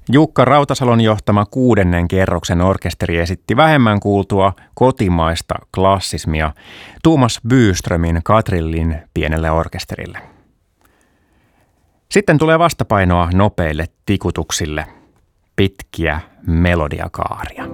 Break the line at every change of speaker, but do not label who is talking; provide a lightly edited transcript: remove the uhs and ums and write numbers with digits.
Jukka Rautasalon johtama 6. kerroksen orkesteri esitti vähemmän kuultua kotimaista klassismia Thomas Byströmin Katrillin pienelle orkesterille. Sitten tulee vastapainoa nopeille tikutuksille, pitkiä melodiakaaria.